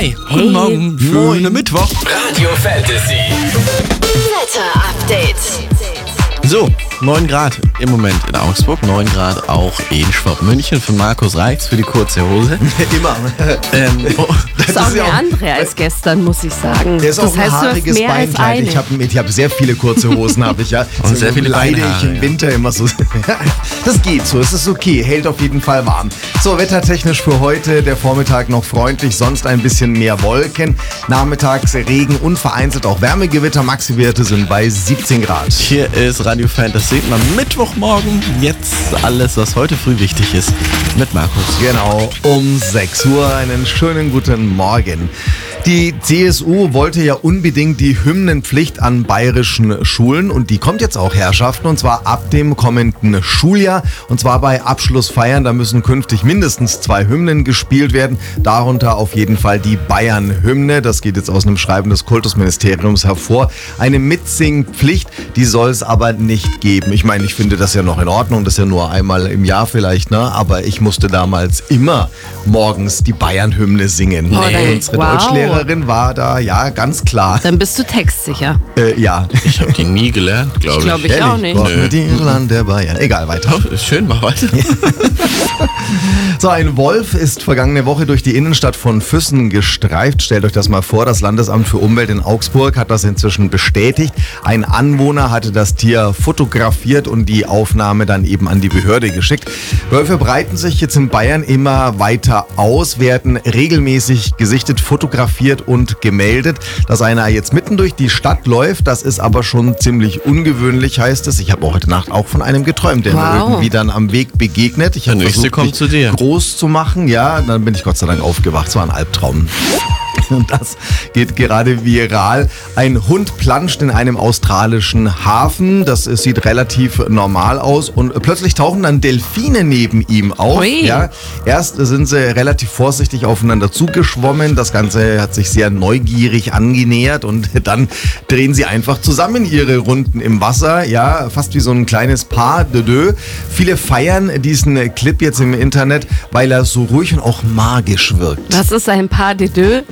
Hi, Hey. guten Morgen, schöner Mittwoch. Radio Fantasy. Wetter-Update. So, 9 Grad im Moment in Augsburg, 9 Grad auch in Schwab-München. Für Markus reicht's für die kurze Hose. Immer. Das ist auch mehr andere als gestern, muss ich sagen. Der ist auch ein du hast haariges mehr als Beinkleid. eine. Ich hab sehr viele kurze Hosen, habe ich ja. Und sehr viele leide ich Beinhaare, im ja. Winter immer so. Das geht so, es ist okay, hält auf jeden Fall warm. So, wettertechnisch für heute, der Vormittag noch freundlich, sonst ein bisschen mehr Wolken. Nachmittags Regen und vereinzelt auch Wärmegewitter. Maxi-Werte sind bei 17 Grad. Hier ist Radio Fantasy am Mittwochmorgen. Jetzt alles, was heute früh wichtig ist, mit Markus. Genau, um 6 Uhr. Einen schönen guten Morgen. Die CSU wollte ja unbedingt die Hymnenpflicht an bayerischen Schulen und die kommt jetzt auch, Herrschaften, und zwar ab dem kommenden Schuljahr und zwar bei Abschlussfeiern. Da müssen künftig mindestens 2 Hymnen gespielt werden, darunter auf jeden Fall die Bayern-Hymne. Das geht jetzt aus einem Schreiben des Kultusministeriums hervor. Eine Mitsingpflicht, die soll es aber nicht geben. Ich meine, ich finde das ja noch in Ordnung, das ist ja nur einmal im Jahr vielleicht, ne? Aber ich musste damals immer morgens die Bayern-Hymne singen. Nee. Unsere Wow. Deutschlehrerin war da, ja, ganz klar. Dann bist du textsicher. Ja. Ich habe die nie gelernt, glaube ich. Glaube ich auch nicht. Gott mit Irland der Bayern. Egal, weiter. Oh, ist schön, mach weiter. So, ein Wolf ist vergangene Woche durch die Innenstadt von Füssen gestreift. Stellt euch das mal vor, das Landesamt für Umwelt in Augsburg hat das inzwischen bestätigt. Ein Anwohner hatte das Tier fotografiert und die Aufnahme dann eben an die Behörde geschickt. Wölfe breiten sich jetzt in Bayern immer weiter aus, werden regelmäßig gesichtet, fotografiert und gemeldet. Dass einer jetzt mitten durch die Stadt läuft, das ist aber schon ziemlich ungewöhnlich, heißt es. Ich habe heute Nacht auch von einem geträumt, der mir Wow. irgendwie dann am Weg begegnet. Ich Der habe nächste versucht, kommt mich zu dir. groß zu machen, ja, dann bin ich Gott sei Dank aufgewacht. Es war ein Albtraum. Und das geht gerade viral. Ein Hund planscht in einem australischen Hafen. Das sieht relativ normal aus. Und plötzlich tauchen dann Delfine neben ihm auf. Ui. Ja, erst sind sie relativ vorsichtig aufeinander zugeschwommen. Das Ganze hat sich sehr neugierig angenähert. Und dann drehen sie einfach zusammen ihre Runden im Wasser. Ja, fast wie so ein kleines Pas de deux. Viele feiern diesen Clip jetzt im Internet, weil er so ruhig und auch magisch wirkt. Was ist ein Pas de deux?